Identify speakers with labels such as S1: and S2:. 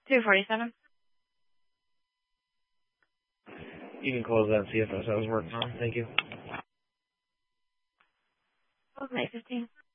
S1: 247.
S2: You can close that CFS I was working on. Thank you.
S1: May 15.